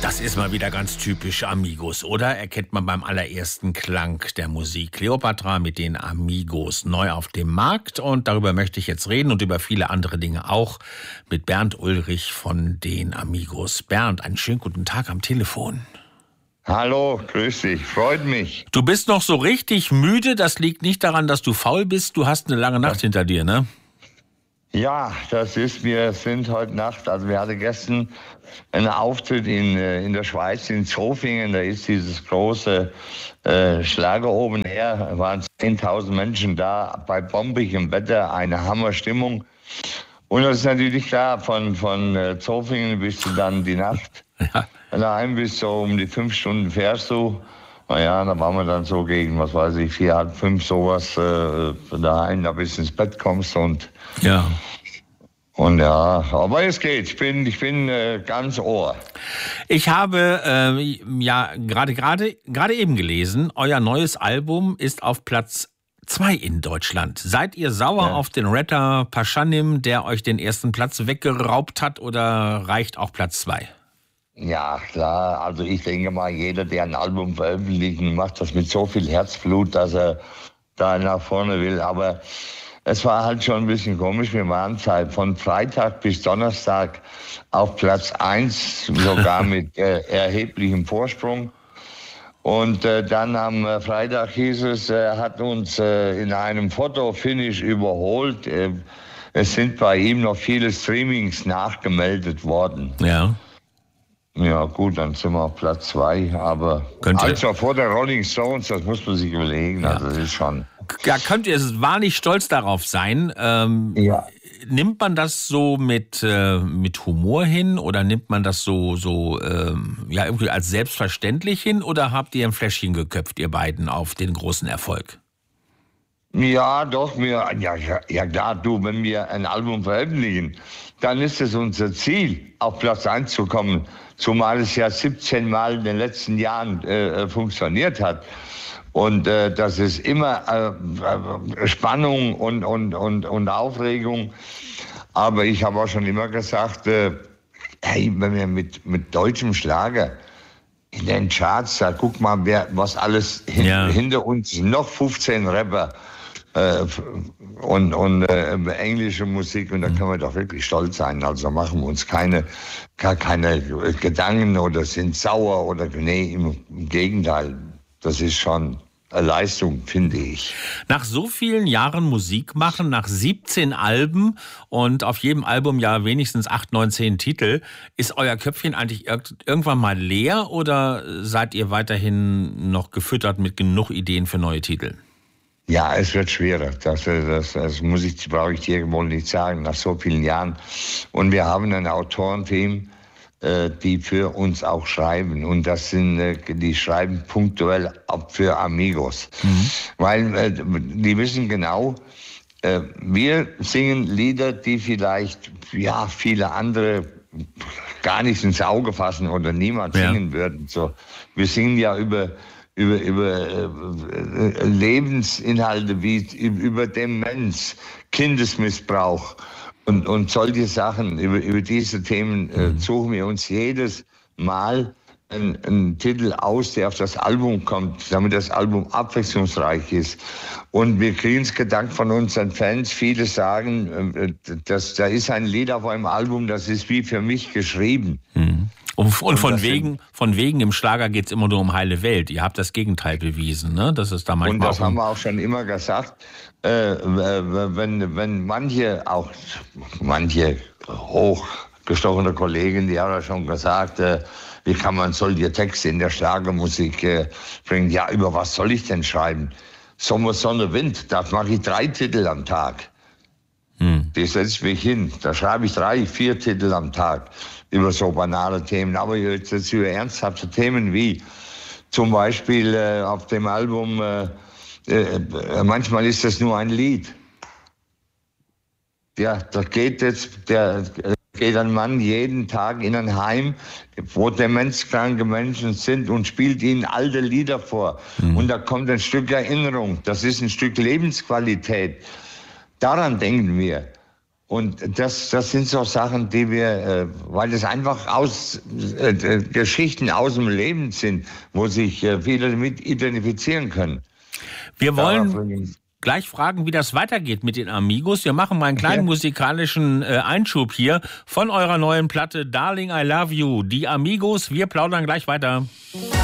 Das ist mal wieder ganz typisch Amigos, oder? Erkennt man beim allerersten Klang der Musik. Kleopatra mit den Amigos, neu auf dem Markt. Und darüber möchte ich jetzt reden und über viele andere Dinge auch mit Bernd Ulrich von den Amigos. Bernd, einen schönen guten Tag am Telefon. Hallo, grüß dich, freut mich. Du bist noch so richtig müde. Das liegt nicht daran, dass du faul bist. Du hast eine lange Nacht hinter dir, ne? Ja, wir sind heute Nacht, also wir hatten gestern einen Auftritt in der Schweiz, in Zofingen. Da ist dieses große Schlager oben her. Da waren 10.000 Menschen da, bei bombigem Wetter, eine Hammerstimmung. Und das ist natürlich klar, von Zofingen bis du dann die Nacht daheim bist, so um die 5 Stunden fährst du. Naja, da waren wir dann so gegen, 4, halb 5 sowas daheim, da bis ins Bett kommst und ja, aber es geht. Ich bin ganz Ohr. Ich habe gerade eben gelesen, euer neues Album ist auf Platz 2 in Deutschland. Seid ihr sauer auf den Rapper Pashanim, der euch den ersten Platz weggeraubt hat, oder reicht auch Platz 2? Ja, klar. Also ich denke mal, jeder, der ein Album veröffentlichen, macht das mit so viel Herzblut, dass er da nach vorne will. Aber es war halt schon ein bisschen komisch. Wir waren von Freitag bis Donnerstag auf Platz 1, sogar mit erheblichem Vorsprung. Und dann am Freitag hieß es, er hat uns in einem Fotofinish überholt. Es sind bei ihm noch viele Streamings nachgemeldet worden. Ja. Ja gut, dann sind wir auf Platz 2, aber also vor der Rolling Stones, das muss man sich überlegen, also das ist schon... Ja, könnt ihr wahrlich stolz darauf sein. Ja. Nimmt man das so mit Humor hin oder nimmt man das so irgendwie als selbstverständlich hin, oder habt ihr ein Fläschchen geköpft, ihr beiden, auf den großen Erfolg? Ja, doch, ja klar, wenn wir ein Album veröffentlichen, dann ist es unser Ziel, auf Platz 1 zu kommen, zumal es ja 17 Mal in den letzten Jahren funktioniert hat. Und das ist immer Spannung und Aufregung. Aber ich habe auch schon immer gesagt, hey, wenn wir mit deutschem Schlager in den Charts, da guck mal, was alles hinter uns, noch 15 Rapper und englische Musik, und da können wir doch wirklich stolz sein. Also machen wir uns gar keine Gedanken oder sind sauer oder nee, im Gegenteil. Das ist schon eine Leistung, finde ich. Nach so vielen Jahren Musik machen, nach 17 Alben und auf jedem Album ja wenigstens 8, 9, 10 Titel, ist euer Köpfchen eigentlich irgendwann mal leer, oder seid ihr weiterhin noch gefüttert mit genug Ideen für neue Titel? Ja, es wird schwerer. Das brauche ich dir wohl nicht sagen, nach so vielen Jahren. Und wir haben ein Autorenteam, die für uns auch schreiben. Und die schreiben punktuell ab für Amigos. Mhm. Weil die wissen genau, wir singen Lieder, die vielleicht viele andere gar nicht ins Auge fassen oder niemand singen würden. So, wir singen ja über Lebensinhalte wie über Demenz, Kindesmissbrauch und solche Sachen. Über diese Themen suchen wir uns jedes Mal einen Titel aus, der auf das Album kommt, damit das Album abwechslungsreich ist. Und wir kriegen es gedankt von unseren Fans. Viele sagen, da ist ein Lied auf einem Album, das ist wie für mich geschrieben. Mhm. Und von wegen im Schlager geht es immer nur um heile Welt. Ihr habt das Gegenteil bewiesen, ne? Das ist da manchmal. Und das haben wir auch schon immer gesagt. Wenn manche hochgestochene Kollegen, die haben ja schon gesagt, wie kann man solche Texte in der Schlagermusik bringen? Ja, über was soll ich denn schreiben? Sommer, Sonne, Wind, da mache ich 3 Titel am Tag. Die setze ich mich hin, da schreibe ich 3, 4 Titel am Tag über so banale Themen. Aber jetzt über ernsthafte Themen wie zum Beispiel auf dem Album, manchmal ist das nur ein Lied. Ja, da geht ein Mann jeden Tag in ein Heim, wo demenzkranke Menschen sind, und spielt ihnen alte Lieder vor. Und da kommt ein Stück Erinnerung. Das ist ein Stück Lebensqualität. Daran denken wir. Und das sind so Sachen, die wir, weil es einfach Geschichten aus dem Leben sind, wo sich viele damit identifizieren können. Wir wollen gleich fragen, wie das weitergeht mit den Amigos. Wir machen mal einen kleinen musikalischen Einschub hier von eurer neuen Platte Darling, I Love You. Die Amigos, wir plaudern gleich weiter.